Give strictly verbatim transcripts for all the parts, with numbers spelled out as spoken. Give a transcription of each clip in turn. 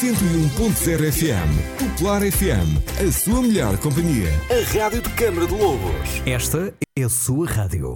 cento e um ponto zero F M. Popular F M, a sua melhor companhia. A rádio de Câmara de Lobos. Esta é a sua rádio.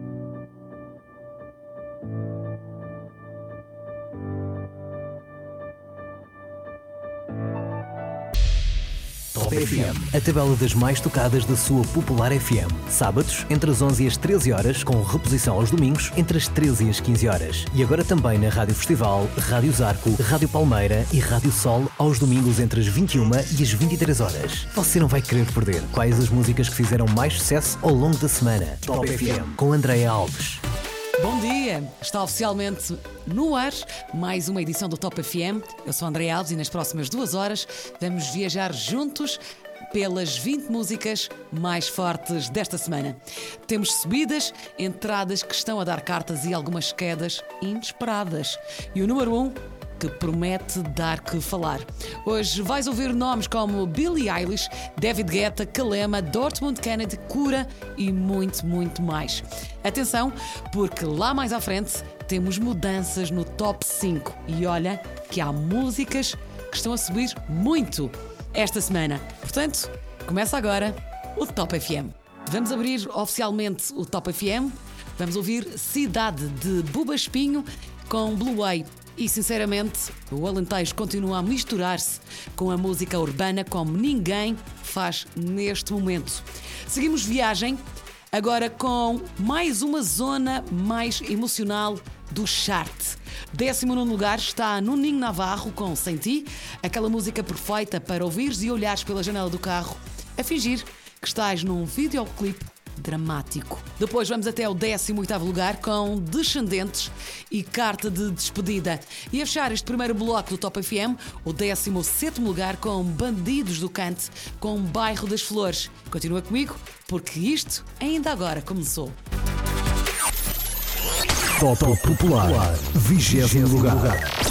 Top F M, a tabela das mais tocadas da sua Popular F M. Sábados, entre as onze e as treze horas, com reposição aos domingos, entre as treze e as quinze horas. E agora também na Rádio Festival, Rádio Zarco, Rádio Palmeira e Rádio Sol, aos domingos entre as vinte e uma e as vinte e três horas. Você não vai querer perder quais as músicas que fizeram mais sucesso ao longo da semana. Top F M, com Andréa Alves. Bom dia! Está oficialmente no ar mais uma edição do Top F M. Eu sou André Alves e nas próximas duas horas vamos viajar juntos pelas vinte músicas mais fortes desta semana. Temos subidas, entradas que estão a dar cartas e algumas quedas inesperadas. E o número um, que promete dar que falar. Hoje vais ouvir nomes como Billie Eilish, David Guetta, Kalema, Dortmund Kennedy, Cura e muito, muito mais. Atenção, porque lá mais à frente temos mudanças no top cinco. E olha que há músicas que estão a subir muito esta semana. Portanto, começa agora o Top F M. Vamos abrir oficialmente o Top F M. Vamos ouvir Cidade de Buba Espinho com Blue Way. E, sinceramente, o Alentejo continua a misturar-se com a música urbana como ninguém faz neste momento. Seguimos viagem, agora com mais uma zona mais emocional do chart. Décimo nono lugar está Nuninho Navarro com Sem Ti, aquela música perfeita para ouvires e olhares pela janela do carro a fingir que estás num videoclipe dramático. Depois vamos até o décimo oitavo lugar com Descendentes e Carta de Despedida. E a fechar este primeiro bloco do Top F M, o décimo sétimo lugar com Bandidos do Cante, com Bairro das Flores. Continua comigo, porque isto ainda agora começou. Top Popular, vigésimo lugar.